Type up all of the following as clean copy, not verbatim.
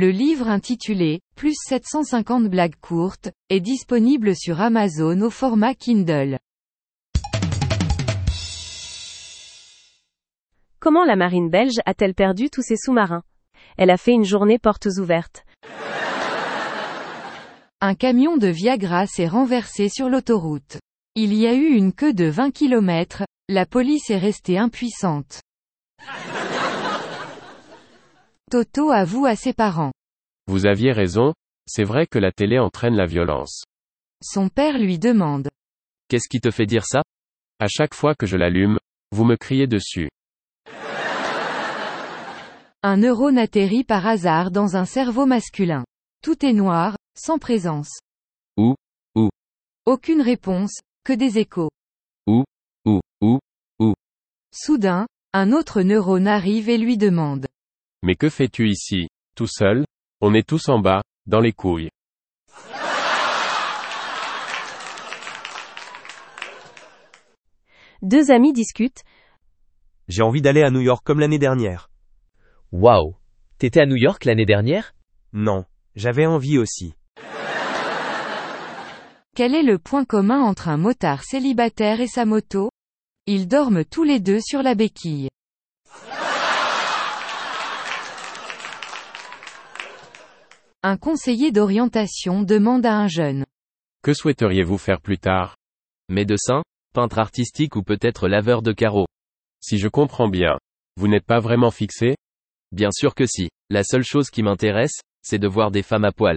Le livre intitulé « Plus 750 blagues courtes » est disponible sur Amazon au format Kindle. Comment la marine belge a-t-elle perdu tous ses sous-marins? Elle a fait une journée portes ouvertes. Un camion de Viagra s'est renversé sur l'autoroute. Il y a eu une queue de 20 km, la police est restée impuissante. Toto avoue à ses parents. Vous aviez raison, c'est vrai que la télé entraîne la violence. Son père lui demande. Qu'est-ce qui te fait dire ça? À chaque fois que je l'allume, vous me criez dessus. Un neurone atterrit par hasard dans un cerveau masculin. Tout est noir, sans présence. Où? Aucune réponse, que des échos. Où? Soudain, un autre neurone arrive et lui demande. Mais que fais-tu ici, tout seul? On est tous en bas, dans les couilles. Deux amis discutent. J'ai envie d'aller à New York comme l'année dernière. Waouh! T'étais à New York l'année dernière? Non, j'avais envie aussi. Quel est le point commun entre un motard célibataire et sa moto? Ils dorment tous les deux sur la béquille. Un conseiller d'orientation demande à un jeune. Que souhaiteriez-vous faire plus tard? Médecin, peintre artistique ou peut-être laveur de carreaux? Si je comprends bien, vous n'êtes pas vraiment fixé? Bien sûr que si. La seule chose qui m'intéresse, c'est de voir des femmes à poil.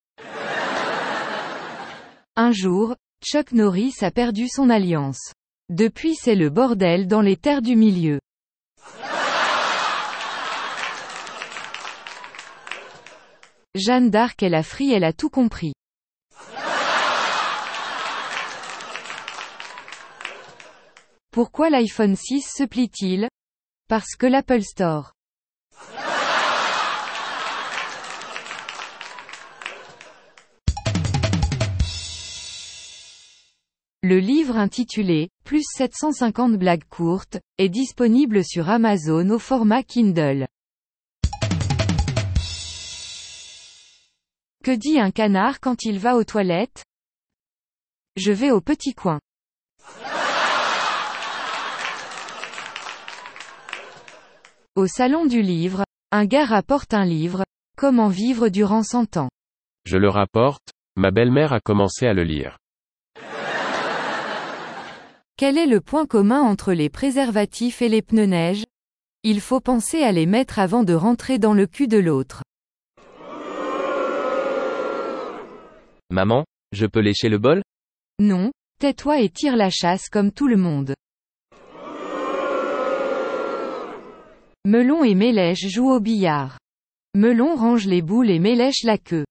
Un jour, Chuck Norris a perdu son alliance. Depuis c'est le bordel dans les terres du milieu. Jeanne d'Arc elle a tout compris. Pourquoi l'iPhone 6 se plie-t-il? Parce que l'Apple Store. Le livre intitulé « Plus 750 blagues courtes » est disponible sur Amazon au format Kindle. Que dit un canard quand il va aux toilettes? Je vais au petit coin. Au salon du livre, un gars rapporte un livre, Comment vivre durant 100 ans. Je le rapporte, ma belle-mère a commencé à le lire. Quel est le point commun entre les préservatifs et les pneus neige? Il faut penser à les mettre avant de rentrer dans le cul de l'autre. Maman, je peux lécher le bol? Non, tais-toi et tire la chasse comme tout le monde. Melon et Mélèche jouent au billard. Melon range les boules et Mélèche la queue.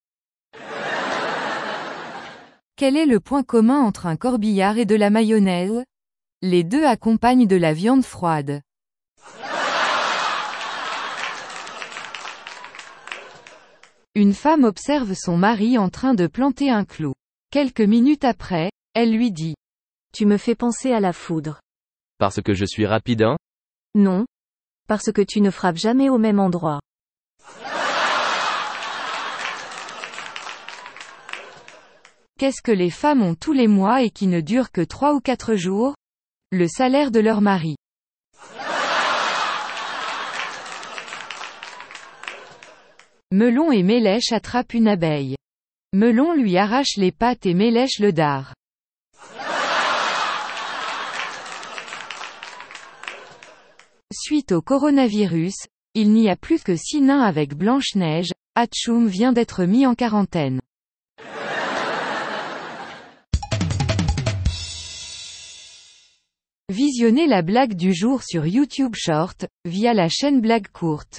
Quel est le point commun entre un corbillard et de la mayonnaise? Les deux accompagnent de la viande froide. Une femme observe son mari en train de planter un clou. Quelques minutes après, elle lui dit. Tu me fais penser à la foudre. Parce que je suis rapide, hein? Non. Parce que tu ne frappes jamais au même endroit. Qu'est-ce que les femmes ont tous les mois et qui ne dure que 3 ou 4 jours? Le salaire de leur mari. Melon et Mélèche attrapent une abeille. Melon lui arrache les pattes et Mélèche le dard. Suite au coronavirus, il n'y a plus que 6 nains avec Blanche-Neige, Hatchoum vient d'être mis en quarantaine. Visionnez la blague du jour sur YouTube Short, via la chaîne Blague Courte.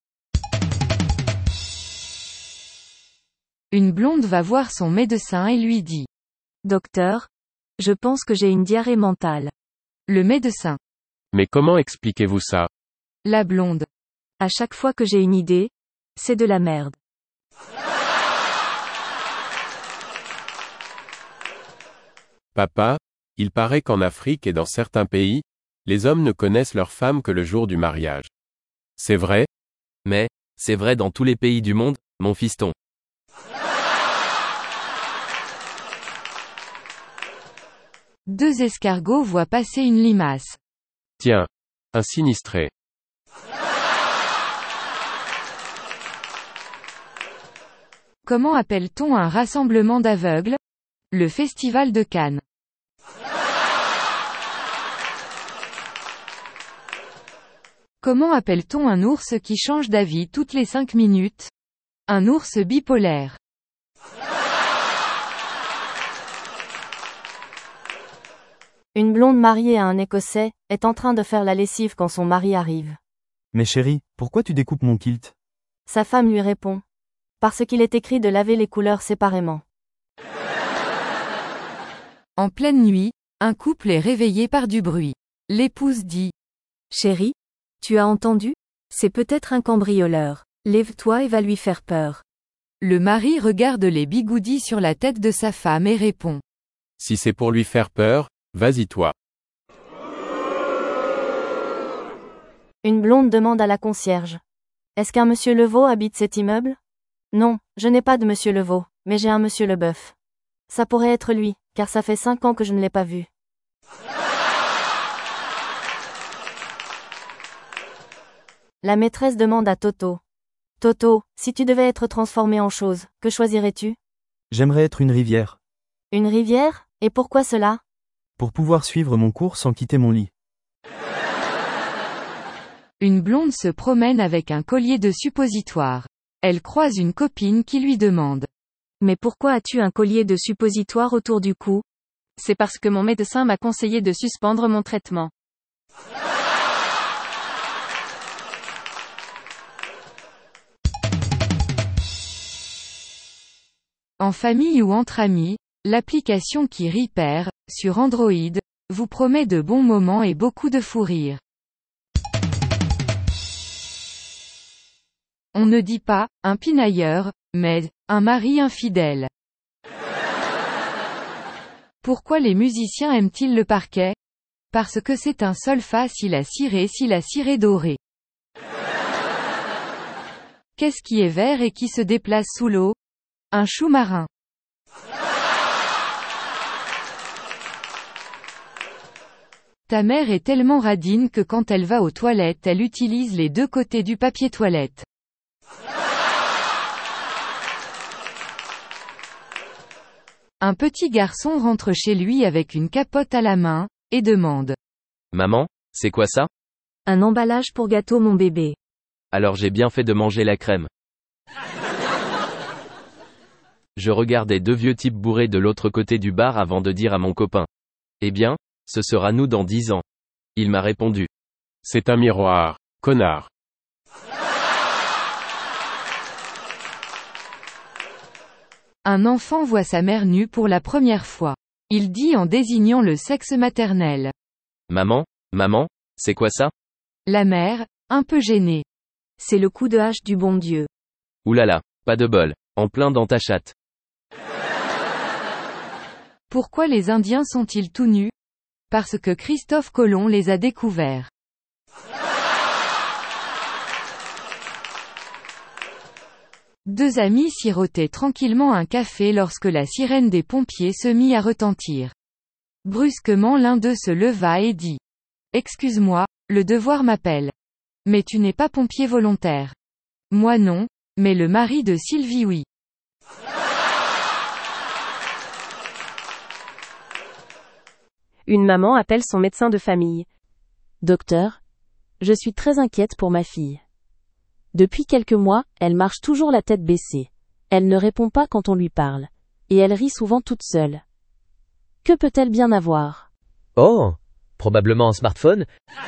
Une blonde va voir son médecin et lui dit. Docteur, je pense que j'ai une diarrhée mentale. Le médecin. Mais comment expliquez-vous ça? La blonde. À chaque fois que j'ai une idée, c'est de la merde. Papa, il paraît qu'en Afrique et dans certains pays, les hommes ne connaissent leurs femmes que le jour du mariage. C'est vrai? Mais, c'est vrai dans tous les pays du monde, Mon fiston. Deux escargots voient passer une limace. Tiens. Un sinistré. Comment appelle-t-on un rassemblement d'aveugles? Le Festival de Cannes. Comment appelle-t-on un ours qui change d'avis toutes les 5 minutes? Un ours bipolaire. Une blonde mariée à un Écossais est en train de faire la lessive quand son mari arrive. Mais chérie, pourquoi tu découpes mon kilt? Sa femme lui répond. Parce qu'il est écrit de laver les couleurs séparément. En pleine nuit, un couple est réveillé par du bruit. L'épouse dit. Chérie, tu as entendu? C'est peut-être un cambrioleur. Lève-toi et va lui faire peur. Le mari regarde les bigoudis sur la tête de sa femme et répond. Si c'est pour lui faire peur, vas-y toi. Une blonde demande à la concierge. Est-ce qu'un monsieur Levaux habite cet immeuble? Non, je n'ai pas de monsieur Levaux, mais j'ai un monsieur Leboeuf. Ça pourrait être lui, car ça fait 5 ans que je ne l'ai pas vu. La maîtresse demande à Toto. Toto, si tu devais être transformé en chose, que choisirais-tu? J'aimerais être une rivière. Une rivière? Et pourquoi cela? Pour pouvoir suivre mon cours sans quitter mon lit. Une blonde se promène avec un collier de suppositoire. Elle croise une copine qui lui demande. Mais pourquoi as-tu un collier de suppositoire autour du cou? C'est parce que mon médecin m'a conseillé de suspendre mon traitement. En famille ou entre amis, l'application qui rit perd, sur Android, vous promet de bons moments et beaucoup de fou rire. On ne dit pas, un pinailleur, mais, un mari infidèle. Pourquoi les musiciens aiment-ils le parquet? Parce que c'est un solfa si la ciré doré. Qu'est-ce qui est vert et qui se déplace sous l'eau? Un chou marin. Ta mère est tellement radine que quand elle va aux toilettes elle utilise les 2 côtés du papier toilette. Un petit garçon rentre chez lui avec une capote à la main, et demande. Maman, c'est quoi ça? Un emballage pour gâteau mon bébé. Alors j'ai bien fait de manger la crème. Je regardais 2 vieux types bourrés de l'autre côté du bar avant de dire à mon copain. Eh bien, ce sera nous dans 10 ans. Il m'a répondu. C'est un miroir, connard. Un enfant voit sa mère nue pour la première fois. Il dit en désignant le sexe maternel. Maman, c'est quoi ça? La mère, un peu gênée. C'est le coup de hache du bon Dieu. Oulala, pas de bol. En plein dans ta chatte. Pourquoi les Indiens sont-ils tout nus? Parce que Christophe Colomb les a découverts. Deux amis sirotaient tranquillement un café lorsque la sirène des pompiers se mit à retentir. Brusquement l'un d'eux se leva et dit. Excuse-moi, le devoir m'appelle. Mais tu n'es pas pompier volontaire. Moi non, mais le mari de Sylvie oui. Une maman appelle son médecin de famille. Docteur, je suis très inquiète pour ma fille. Depuis quelques mois, elle marche toujours la tête baissée. Elle ne répond pas quand on lui parle. Et elle rit souvent toute seule. Que peut-elle bien avoir? Oh, probablement un smartphone.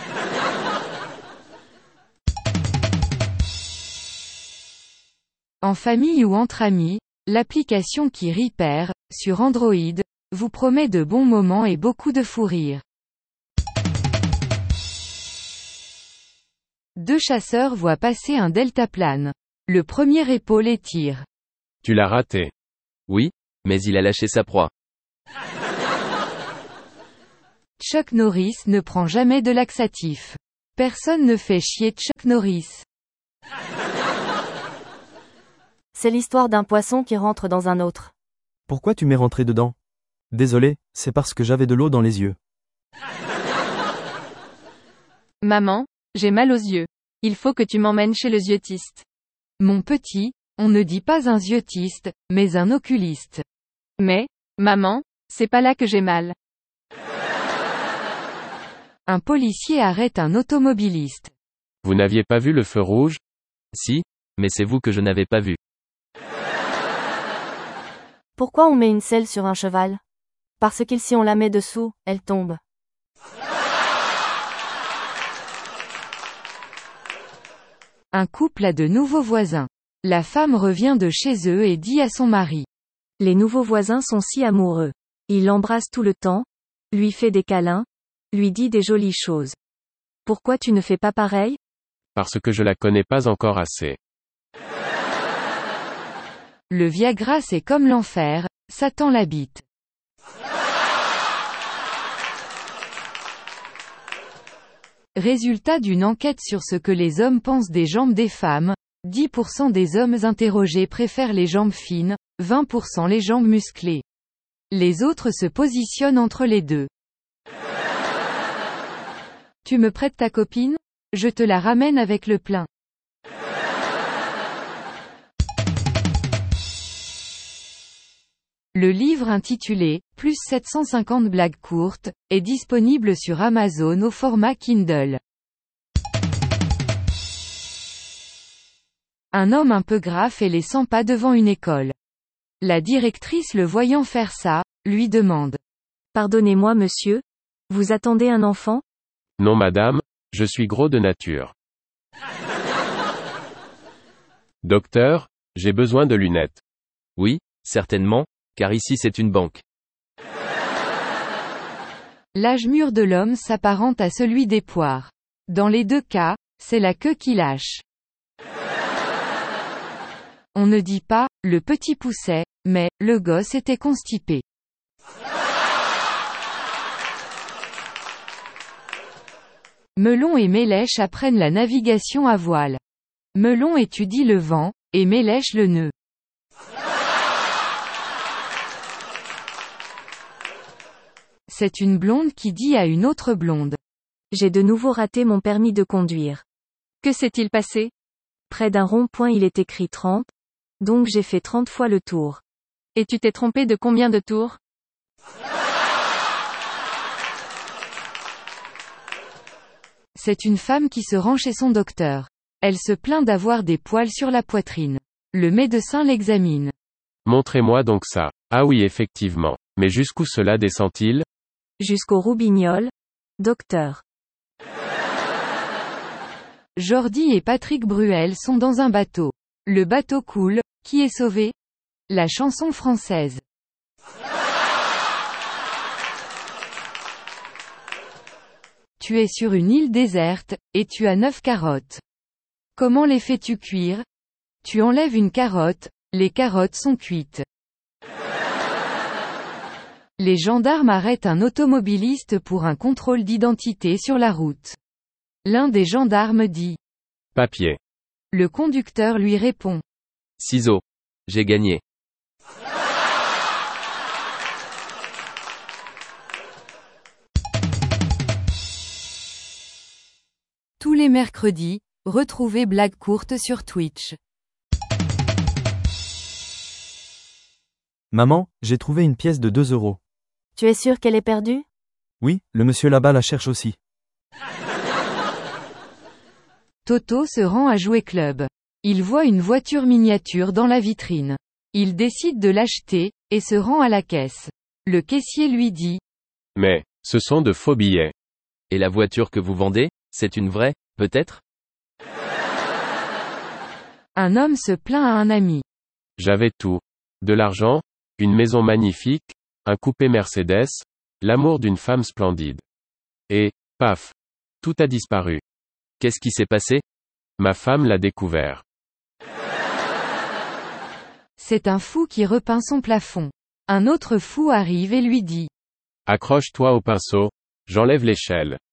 En famille ou entre amis, l'application qui rit perd, sur Android, vous promet de bons moments et beaucoup de fou rire. 2 chasseurs voient passer un deltaplane. Le premier épaule et tire. Tu l'as raté. Oui, mais il a lâché sa proie. Chuck Norris ne prend jamais de laxatif. Personne ne fait chier Chuck Norris. C'est l'histoire d'un poisson qui rentre dans un autre. Pourquoi tu m'es rentré dedans? Désolé, c'est parce que j'avais de l'eau dans les yeux. Maman, j'ai mal aux yeux. Il faut que tu m'emmènes chez le yeux-tiste. Mon petit, on ne dit pas un yeux-tiste, mais un oculiste. Mais, maman, c'est pas là que j'ai mal. Un policier arrête un automobiliste. Vous n'aviez pas vu le feu rouge? Si, mais c'est vous que je n'avais pas vu. Pourquoi on met une selle sur un cheval? Parce que si on la met dessous, elle tombe. Un couple a de nouveaux voisins. La femme revient de chez eux et dit à son mari. Les nouveaux voisins sont si amoureux. Il l'embrasse tout le temps, lui fait des câlins, lui dit des jolies choses. Pourquoi tu ne fais pas pareil? Parce que je la connais pas encore assez. Le Viagra c'est comme l'enfer, Satan l'habite. Résultat d'une enquête sur ce que les hommes pensent des jambes des femmes, 10% des hommes interrogés préfèrent les jambes fines, 20% les jambes musclées. Les autres se positionnent entre les deux. Tu me prêtes ta copine? Je te la ramène avec le plein. Le livre intitulé « Plus 750 blagues courtes » est disponible sur Amazon au format Kindle. Un homme un peu grave fait les 100 pas devant une école. La directrice le voyant faire ça, lui demande. « Pardonnez-moi monsieur, vous attendez un enfant? » Non madame, je suis gros de nature. Docteur, j'ai besoin de lunettes. Oui, certainement, car ici c'est une banque. L'âge mûr de l'homme s'apparente à celui des poires. Dans les deux cas, c'est la queue qui lâche. On ne dit pas « le petit poussait », mais « le gosse était constipé ». Melon et Mélèche apprennent la navigation à voile. Melon étudie le vent, et Mélèche le nœud. C'est une blonde qui dit à une autre blonde. J'ai de nouveau raté mon permis de conduire. Que s'est-il passé? Près d'un rond-point il est écrit 30, donc j'ai fait 30 fois le tour. Et tu t'es trompé de combien de tours? C'est une femme qui se rend chez son docteur. Elle se plaint d'avoir des poils sur la poitrine. Le médecin l'examine. Montrez-moi donc ça. Ah oui effectivement. Mais jusqu'où cela descend-il? Jusqu'au roubignoles, docteur. Jordi et Patrick Bruel sont dans un bateau. Le bateau coule, qui est sauvé? La chanson française. Tu es sur une île déserte, et tu as 9 carottes. Comment les fais-tu cuire? Tu enlèves une carotte, les carottes sont cuites. Les gendarmes arrêtent un automobiliste pour un contrôle d'identité sur la route. L'un des gendarmes dit « Papier ». Le conducteur lui répond « Ciseaux. J'ai gagné. » Tous les mercredis, retrouvez Blagues courtes sur Twitch. Maman, j'ai trouvé une pièce de 2 €. Tu es sûr qu'elle est perdue? Oui, le monsieur là-bas la cherche aussi. Toto se rend à Jouet Club. Il voit une voiture miniature dans la vitrine. Il décide de l'acheter, et se rend à la caisse. Le caissier lui dit « Mais, ce sont de faux billets. » Et la voiture que vous vendez, c'est une vraie, peut-être? Un homme se plaint à un ami. J'avais tout. De l'argent, une maison magnifique, un coupé Mercedes, l'amour d'une femme splendide. Et, paf. Tout a disparu. Qu'est-ce qui s'est passé? Ma femme l'a découvert. C'est un fou qui repeint son plafond. Un autre fou arrive et lui dit Accroche-toi au pinceau, j'enlève l'échelle.